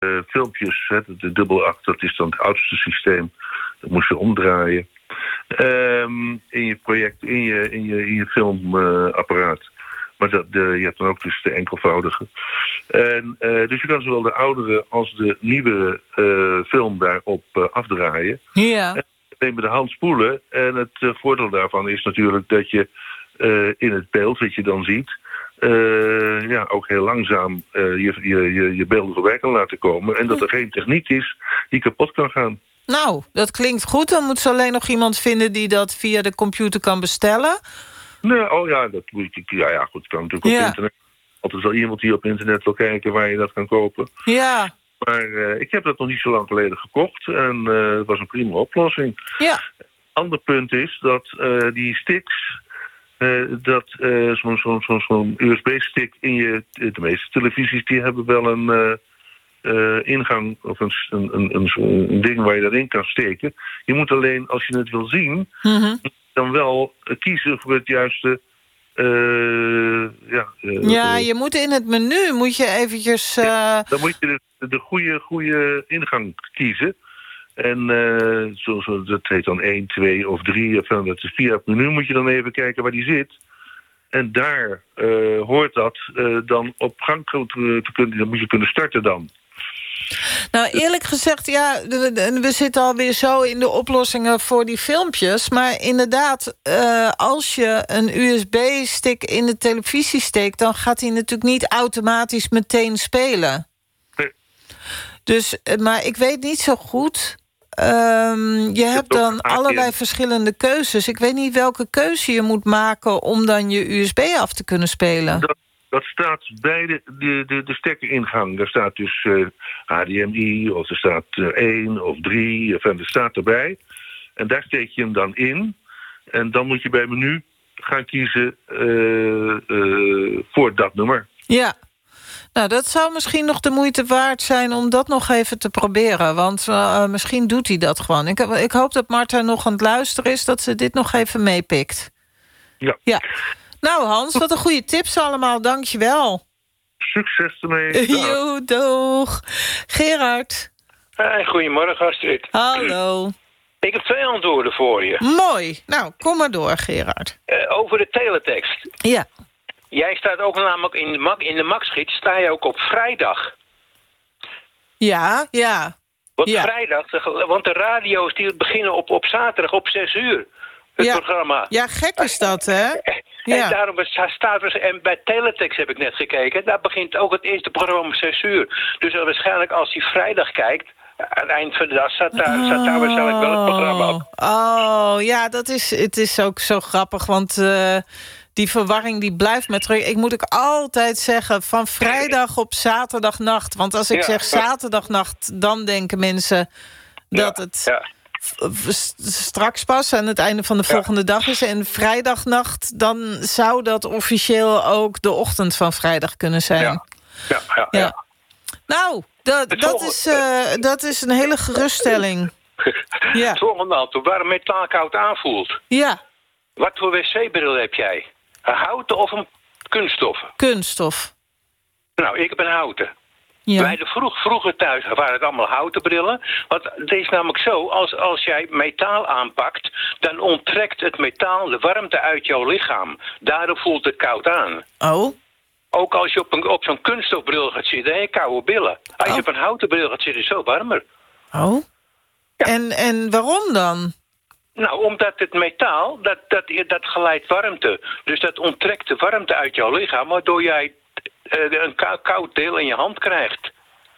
filmpjes. De dubbelact, dat is dan het oudste systeem. Dat moest je omdraaien. In je project, in je filmapparaat. Maar je hebt dan ook dus de enkelvoudige. Dus je kan zowel de oudere als de nieuwere film daarop afdraaien. Ja. En alleen met de hand spoelen. En het voordeel daarvan is natuurlijk dat je in het beeld wat je dan ziet... ook heel langzaam je beelden voorbij kan laten komen. En dat er geen techniek is die kapot kan gaan. Nou, dat klinkt goed. Dan moet ze alleen nog iemand vinden die dat via de computer kan bestellen. Nee, dat moet ik. Ja, goed, het kan natuurlijk op internet. Altijd wel iemand die op internet wil kijken waar je dat kan kopen. Ja. Maar ik heb dat nog niet zo lang geleden gekocht. En het was een prima oplossing. Ja. Ander punt is dat die sticks... zo'n USB-stick in de meeste televisies... die hebben wel een ingang of een ding waar je daarin kan steken. Je moet alleen, als je het wil zien... dan wel kiezen voor het juiste... je moet in het menu moet je eventjes... Dan moet je de goede ingang kiezen. En dat heet dan 1, 2 of 3. Of dat is via het menu moet je dan even kijken waar die zit. En daar hoort dat dan op gang te kunnen. Dan moet je kunnen starten dan. Nou, eerlijk gezegd, we zitten alweer zo in de oplossingen voor die filmpjes. Maar inderdaad, als je een USB-stick in de televisie steekt... dan gaat hij natuurlijk niet automatisch meteen spelen. Nee. Dus, maar ik weet niet zo goed... je hebt dan allerlei verschillende keuzes. Ik weet niet welke keuze je moet maken... om dan je USB af te kunnen spelen. Dat staat bij de stekkeringang. Daar staat dus HDMI, of er staat 1 of 3, of er staat erbij. En daar steek je hem dan in. En dan moet je bij menu gaan kiezen voor dat nummer. Ja. Nou, dat zou misschien nog de moeite waard zijn om dat nog even te proberen. Want misschien doet hij dat gewoon. Ik hoop dat Marta nog aan het luisteren is... dat ze dit nog even meepikt. Ja. Nou, Hans, wat een goede tips allemaal. Dank je wel. Succes ermee. Jo, doeg. Gerard. Goedemorgen, Astrid. Hallo. Ik heb 2 antwoorden voor je. Mooi. Nou, kom maar door, Gerard. Over de teletext. Ja. Jij staat ook namelijk in de Maxgids sta je ook op vrijdag. Ja. Vrijdag, want de radio's die beginnen op zaterdag op 6:00. Het programma. Ja, gek is dat, hè? En daarom staat er, en bij teletext heb ik net gekeken, daar begint ook het eerste programma om 6:00. Dus waarschijnlijk als hij vrijdag kijkt, aan het eind van de dag staat daar waarschijnlijk wel het programma op. Oh, ja, het is ook zo grappig, want die verwarring die blijft me terug. Ik moet ook altijd zeggen, van vrijdag op zaterdagnacht. Want als ik zeg zaterdagnacht, dan denken mensen dat het... straks pas aan het einde van de volgende dag is. En vrijdagnacht, dan zou dat officieel ook de ochtend van vrijdag kunnen zijn. Ja. Nou, dat is een hele geruststelling. Het volgende antwoord, waar een metaal koud aanvoelt. Ja. Wat voor wc-bril heb jij? Een houten of een kunststof? Kunststof. Nou, ik heb een houten. Ja. Bij de vroeger thuis waren het allemaal houten brillen. Want het is namelijk zo, als jij metaal aanpakt... dan onttrekt het metaal de warmte uit jouw lichaam. Daardoor voelt het koud aan. Oh. Ook als je op zo'n kunststofbril gaat zitten, heb je koude billen. Als je op een houten bril gaat zitten, is het zo warmer. Oh. Ja. En waarom dan? Nou, omdat het metaal, dat geleidt warmte. Dus dat onttrekt de warmte uit jouw lichaam... waardoor jij een koud deel in je hand krijgt.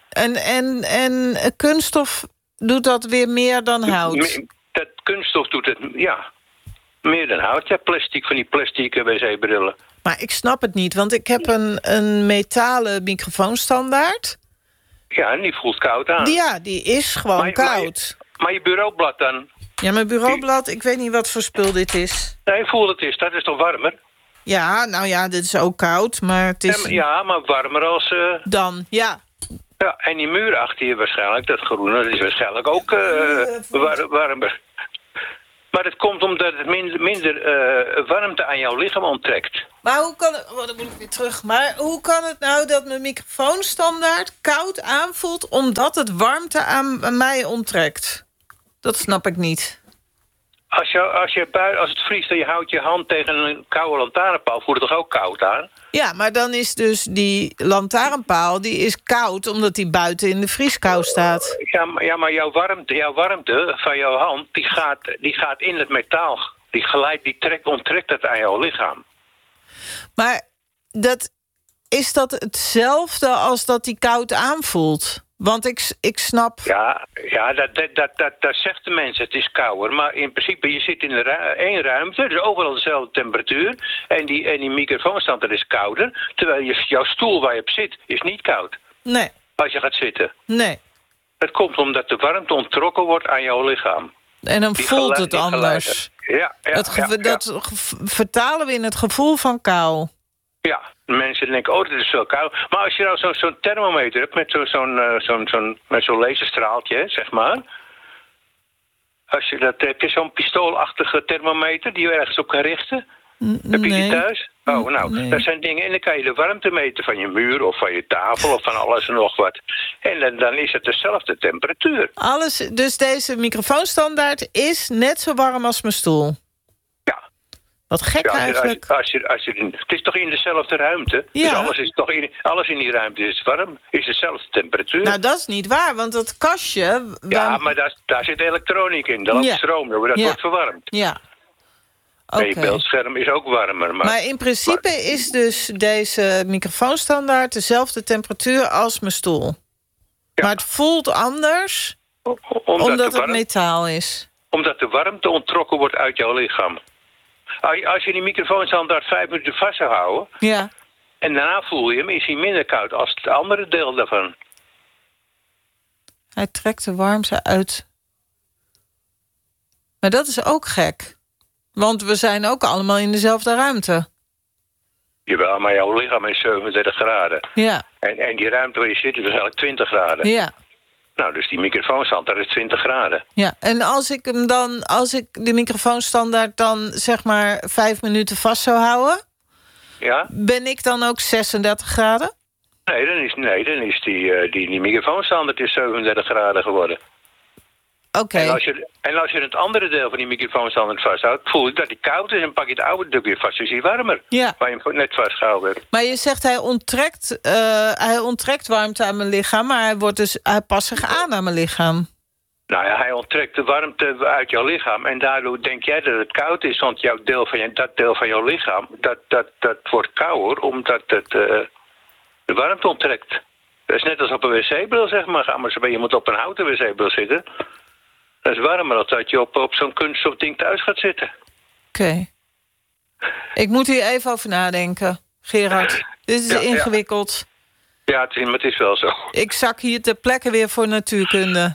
En kunststof doet dat weer meer dan hout? Dat kunststof doet het, meer dan hout. Ja, plastic, van die plastic wc-brillen. Maar ik snap het niet, want ik heb een metalen microfoonstandaard. Ja, en die voelt koud aan. Ja, die is gewoon koud. Maar je bureaublad dan? Ja, mijn bureaublad, ik weet niet wat voor spul dit is. Nee, voel het is, dat is toch warmer? Ja, nou ja, dit is ook koud, maar het is... Ja, maar warmer als... Dan, ja. Ja, en die muur achter je waarschijnlijk, dat groene, dat is waarschijnlijk ook warmer. Maar het komt omdat het minder warmte aan jouw lichaam onttrekt. Maar hoe kan het... dan moet ik weer terug. Maar hoe kan het nou dat mijn microfoonstandaard koud aanvoelt... omdat het warmte aan mij onttrekt? Dat snap ik niet. Als het vriest en je houdt je hand tegen een koude lantaarnpaal... voelt het toch ook koud aan? Ja, maar dan is dus die lantaarnpaal die is koud... omdat die buiten in de vrieskou staat. Ja, maar jouw warmte van jouw hand... die gaat in het metaal. Die onttrekt het aan jouw lichaam. Maar is dat hetzelfde als dat die koud aanvoelt? Want ik snap... Ja, dat zegt de mens, het is kouder. Maar in principe, je zit in één ruimte, dus overal dezelfde temperatuur. En die microfoonstand, dat is kouder. Terwijl jouw stoel waar je op zit, is niet koud. Nee. Als je gaat zitten. Nee. Het komt omdat de warmte onttrokken wordt aan jouw lichaam. En dan voelt het anders. Dat vertalen we in het gevoel van kou. Ja, mensen denken, dit is zo koud. Maar als je nou zo'n thermometer hebt met zo'n laserstraaltje, zeg maar. Heb je zo'n pistoolachtige thermometer die je ergens op kan richten? Heb je die thuis? Dat zijn dingen. En dan kan je de warmte meten van je muur of van je tafel of van alles en nog wat. En dan is het dezelfde temperatuur. Dus deze microfoonstandaard is net zo warm als mijn stoel? Wat gek eigenlijk. Het is toch in dezelfde ruimte? Ja. Dus alles in die ruimte is warm. Is dezelfde temperatuur. Nou, dat is niet waar, want dat kastje... Ja, maar daar zit elektronica in. Dat loopt stroom, dat wordt verwarmd. Ja. Okay. En je beeldscherm is ook warmer. Maar in principe is dus deze microfoonstandaard... dezelfde temperatuur als mijn stoel. Ja. Maar het voelt anders, omdat het metaal is. Omdat de warmte onttrokken wordt uit jouw lichaam. Als je die microfoonstandaard 5 minuten vast zou houden... Ja. En daarna voel je hem, is hij minder koud als het andere deel daarvan. Hij trekt de warmte uit. Maar dat is ook gek. Want we zijn ook allemaal in dezelfde ruimte. Jawel, maar jouw lichaam is 37 graden. Ja. En die ruimte waar je zit is eigenlijk 20 graden. Ja. Nou, dus die microfoonstandaard is 20 graden. Ja, en als ik de microfoonstandaard dan zeg maar 5 minuten vast zou houden... Ja? Ben ik dan ook 36 graden? Nee, dan is die microfoonstandaard is 37 graden geworden. Oké. En als je het andere deel van die microfoonstandaard vasthoudt... voel je dat die koud is en pak je het oude deel weer vast. Dus die warmer. Ja. Waar je hem net vastgehouden hebt. Maar je zegt hij onttrekt warmte aan mijn lichaam... maar hij past zich aan mijn lichaam. Nou ja, hij onttrekt de warmte uit jouw lichaam... en daardoor denk jij dat het koud is... want dat deel van jouw lichaam, dat wordt kouder... omdat het de warmte onttrekt. Dat is net als op een wc-bril, zeg maar. Maar je moet op een houten wc-bril zitten... Dat is warmer dan dat je op zo'n kunststof ding thuis gaat zitten. Oké. Ik moet hier even over nadenken, Gerard. Dit is ingewikkeld. Ja, het is wel zo. Ik zak hier ter plekke weer voor natuurkunde.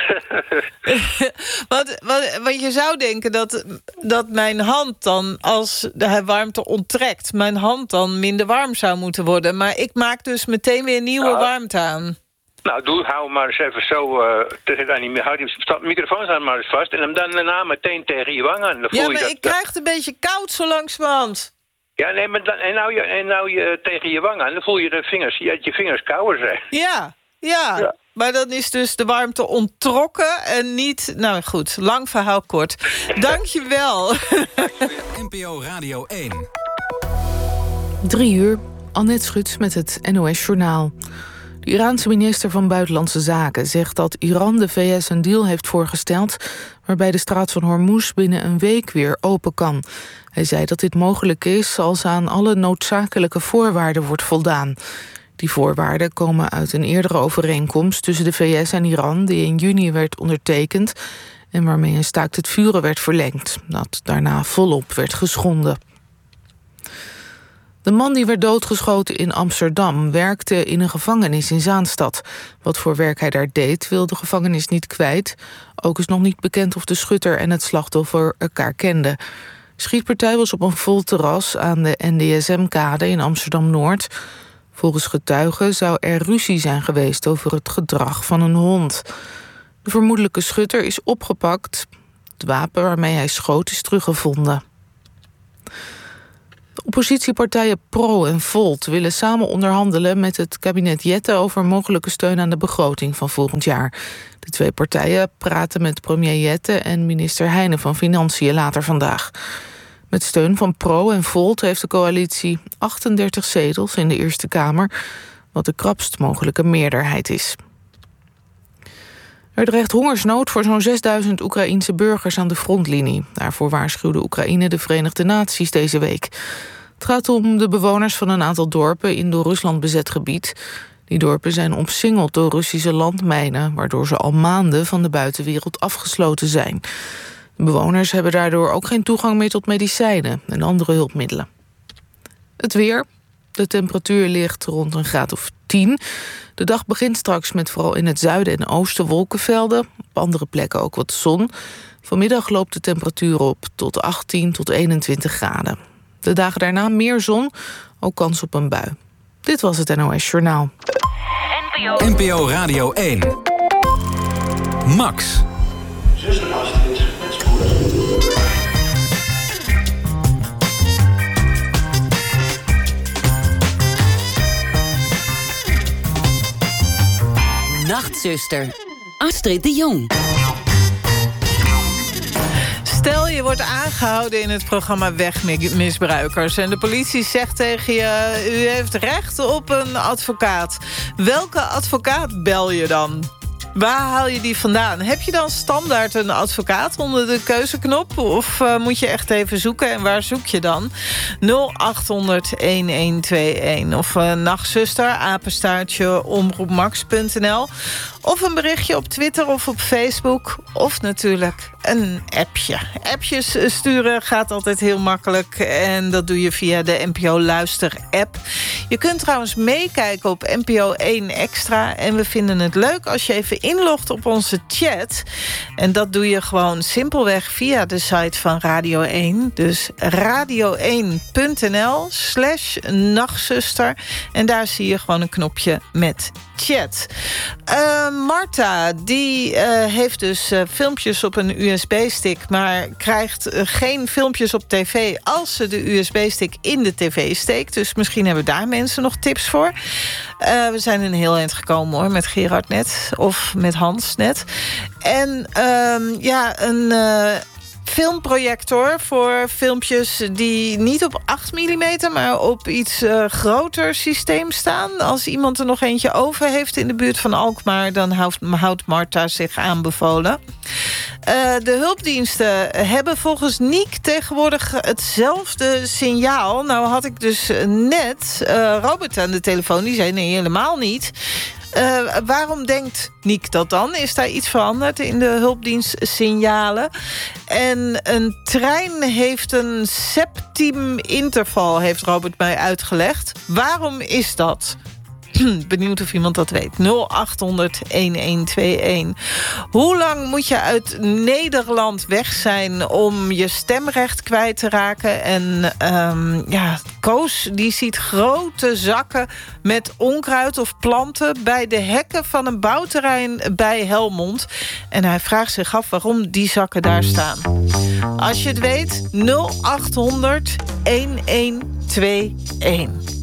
Want je zou denken dat mijn hand dan, als de warmte onttrekt... mijn hand dan minder warm zou moeten worden. Maar ik maak dus meteen weer nieuwe warmte aan. Nou, hou maar eens even zo... hou die microfoon aan maar eens vast... en hem dan daarna meteen tegen je wang aan. Ik krijg het een beetje koud zo langzamerhand. Ja, nee, maar nou je tegen je wang aan... dan voel je je vingers kouder zijn. Ja. Maar dan is dus de warmte onttrokken en niet... Nou goed, lang verhaal kort. Dank je wel. NPO Radio 1. 3 uur, Annette Schutz met het NOS Journaal. De Iraanse minister van Buitenlandse Zaken zegt dat Iran de VS een deal heeft voorgesteld... waarbij de straat van Hormuz binnen een week weer open kan. Hij zei dat dit mogelijk is als aan alle noodzakelijke voorwaarden wordt voldaan. Die voorwaarden komen uit een eerdere overeenkomst tussen de VS en Iran... die in juni werd ondertekend en waarmee een staakt het vuren werd verlengd... dat daarna volop werd geschonden. De man die werd doodgeschoten in Amsterdam werkte in een gevangenis in Zaanstad. Wat voor werk hij daar deed, wil de gevangenis niet kwijt. Ook is nog niet bekend of de schutter en het slachtoffer elkaar kenden. De schietpartij was op een vol terras aan de NDSM-kade in Amsterdam-Noord. Volgens getuigen zou er ruzie zijn geweest over het gedrag van een hond. De vermoedelijke schutter is opgepakt. Het wapen waarmee hij schoot is teruggevonden. De oppositiepartijen Pro en Volt willen samen onderhandelen met het kabinet Jette over mogelijke steun aan de begroting van volgend jaar. De twee partijen praten met premier Jette en minister Heijnen van Financiën later vandaag. Met steun van Pro en Volt heeft de coalitie 38 zetels in de Eerste Kamer, wat de krapst mogelijke meerderheid is. Er dreigt hongersnood voor zo'n 6000 Oekraïense burgers aan de frontlinie. Daarvoor waarschuwde Oekraïne de Verenigde Naties deze week. Het gaat om de bewoners van een aantal dorpen in door Rusland bezet gebied. Die dorpen zijn omsingeld door Russische landmijnen, waardoor ze al maanden van de buitenwereld afgesloten zijn. De bewoners hebben daardoor ook geen toegang meer tot medicijnen en andere hulpmiddelen. Het weer. De temperatuur ligt rond een graad of 10. De dag begint straks met vooral in het zuiden en oosten wolkenvelden. Op andere plekken ook wat zon. Vanmiddag loopt de temperatuur op tot 18 tot 21 graden. De dagen daarna meer zon, ook kans op een bui. Dit was het NOS Journaal. NPO Radio 1. Max. Zuster Astrid met spoed. Nachtzuster, Astrid de Jong. Stel je wordt aangehouden in het programma Wegmisbruikers en de politie zegt tegen je: u heeft recht op een advocaat. Welke advocaat bel je dan? Waar haal je die vandaan? Heb je dan standaard een advocaat onder de keuzeknop? Of moet je echt even zoeken? En waar zoek je dan? 0800-1121. Of nachtzuster, apenstaartje, omroepmax.nl. Of een berichtje op Twitter of op Facebook. Of natuurlijk een appje. Appjes sturen gaat altijd heel makkelijk. En dat doe je via de NPO Luister app. Je kunt trouwens meekijken op NPO 1 Extra. En we vinden het leuk als je even inlogt op onze chat. En dat doe je gewoon simpelweg via de site van Radio 1. Dus radio1.nl/nachtzuster. En daar zie je gewoon een knopje met chat. Marta, die heeft dus filmpjes op een USB-stick... maar krijgt geen filmpjes op tv als ze de USB-stick in de tv steekt. Dus misschien hebben daar mensen nog tips voor. We zijn een heel eind gekomen hoor, met Gerard net. Of met Hans net. En een filmprojector voor filmpjes die niet op 8 mm... maar op iets groter systeem staan. Als iemand er nog eentje over heeft in de buurt van Alkmaar... dan houdt Marta zich aanbevolen. De hulpdiensten hebben volgens Niek tegenwoordig hetzelfde signaal. Nou had ik dus net Robert aan de telefoon. Die zei nee, helemaal niet. Waarom denkt Niek dat dan? Is daar iets veranderd in de hulpdienstsignalen? En een trein heeft een septiem interval, heeft Robert mij uitgelegd. Waarom is dat? Benieuwd of iemand dat weet. 0800-1121. Hoe lang moet je uit Nederland weg zijn om je stemrecht kwijt te raken? En Koos die ziet grote zakken met onkruid of planten bij de hekken van een bouwterrein bij Helmond. En hij vraagt zich af waarom die zakken daar staan. Als je het weet, 0800-1121.